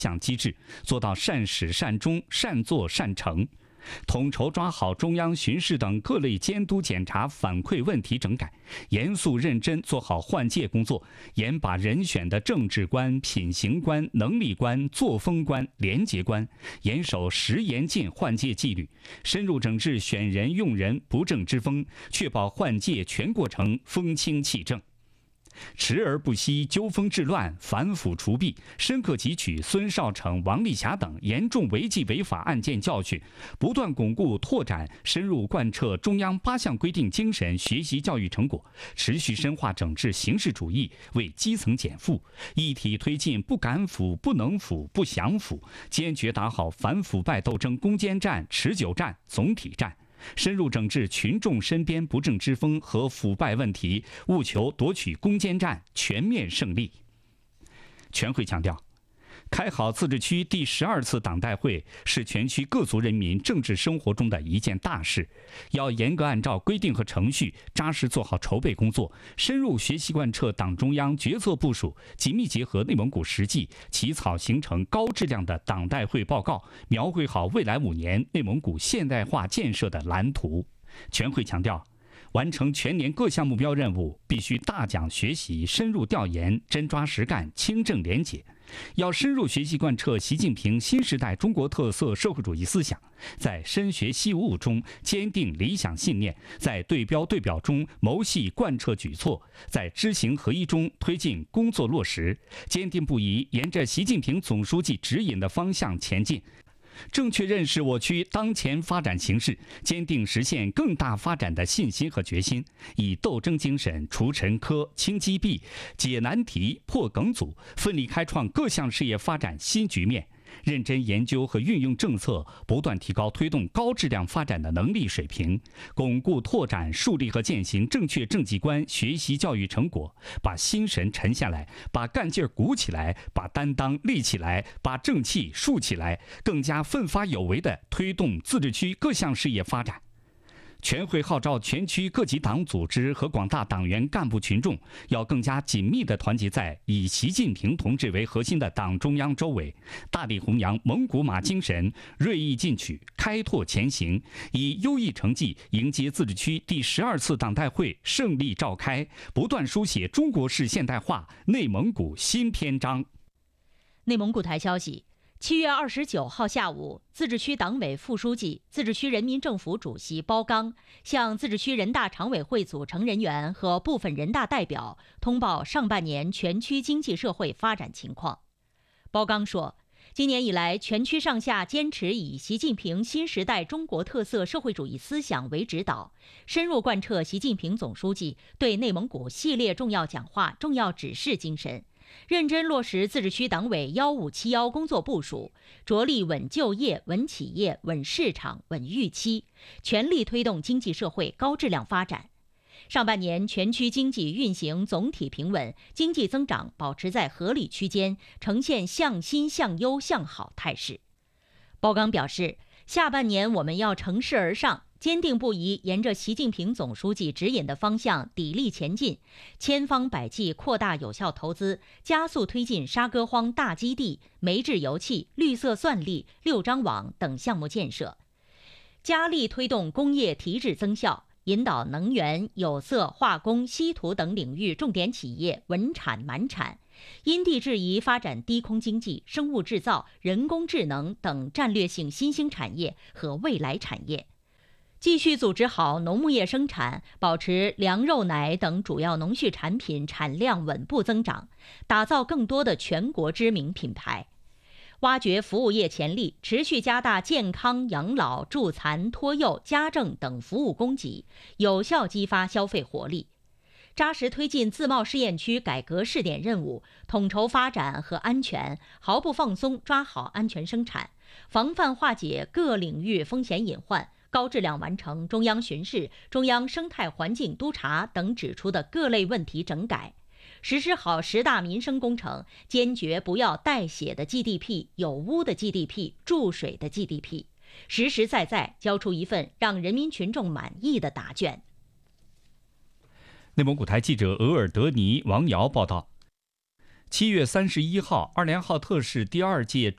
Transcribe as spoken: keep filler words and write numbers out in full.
项机制，做到善始善终、善作善成。统筹抓好中央巡视等各类监督检查反馈问题整改，严肃认真做好换届工作，严把人选的政治观、品行观、能力观、作风观、廉洁观，严守实严禁换届纪律，深入整治选人用人不正之风，确保换届全过程风清气正。持而不息，纠锋治乱，反腐除弊，深刻汲取孙少成、王丽霞等严重违纪违法案件教训，不断巩固拓展、深入贯彻中央八项规定精神学习教育成果，持续深化整治形式主义，为基层减负，一体推进不敢腐、不能腐、不想腐，坚决打好反腐败斗争攻坚战、持久战、总体战。深入整治群众身边不正之风和腐败问题，务求夺取攻坚战全面胜利。全会强调，开好自治区第十二次党代会是全区各族人民政治生活中的一件大事，要严格按照规定和程序，扎实做好筹备工作，深入学习贯彻党中央决策部署，紧密结合内蒙古实际，起草形成高质量的党代会报告，描绘好未来五年内蒙古现代化建设的蓝图。全会强调，完成全年各项目标任务，必须大讲学习、深入调研、真抓实干、清正廉洁。要深入学习贯彻习近平新时代中国特色社会主义思想，在深学习悟中坚定理想信念，在对标对表中谋细贯彻举措，在知行合一中推进工作落实，坚定不移沿着习近平总书记指引的方向前进，正确认识我区当前发展形势，坚定实现更大发展的信心和决心，以斗争精神除陈疴、清积弊、解难题、破梗阻，奋力开创各项事业发展新局面。认真研究和运用政策，不断提高推动高质量发展的能力水平，巩固拓展树立和践行正确政绩观学习教育成果，把心神沉下来，把干劲儿鼓起来，把担当立起来，把正气树起来，更加奋发有为地推动自治区各项事业发展。全会号召全区各级党组织和广大党员干部群众，要更加紧密地团结在以习近平同志为核心的党中央周围，大力弘扬蒙古马精神，锐意进取，开拓前行，以优异成绩迎接自治区第十二次党代会胜利召开，不断书写中国式现代化内蒙古新篇章。 内蒙古台消息，七月二十九号下午，自治区党委副书记、自治区人民政府主席包刚向自治区人大常委会组成人员和部分人大代表通报上半年全区经济社会发展情况。包刚说，今年以来，全区上下坚持以习近平新时代中国特色社会主义思想为指导，深入贯彻习近平总书记对内蒙古系列重要讲话、重要指示精神，认真落实自治区党委幺五七幺工作部署，着力稳就业、稳企业、稳市场、稳预期，全力推动经济社会高质量发展。上半年全区经济运行总体平稳，经济增长保持在合理区间，呈现向新向优向好态势。包刚表示，下半年我们要乘势而上，坚定不移沿着习近平总书记指引的方向砥砺前进，千方百计扩大有效投资，加速推进沙戈荒大基地、煤制油气、绿色算力、六张网等项目建设，加力推动工业提质增效，引导能源、有色、化工、稀土等领域重点企业稳产满产，因地制宜发展低空经济、生物制造、人工智能等战略性新兴产业和未来产业。继续组织好农牧业生产，保持粮肉奶等主要农畜产品产量稳步增长，打造更多的全国知名品牌。挖掘服务业潜力，持续加大健康、养老、助残、托幼、家政等服务供给，有效激发消费活力。扎实推进自贸试验区改革试点任务，统筹发展和安全，毫不放松抓好安全生产，防范化解各领域风险隐患，高质量完成中央巡视、中央生态环境督察等指出的各类问题整改。实施好十大民生工程，坚决不要带血的 G D P、有污的 G D P、注水的 G D P， 实实在在交出一份让人民群众满意的答卷。 内蒙古台记者额尔德尼、王瑶报道：七月三十一号，二连浩特市第二届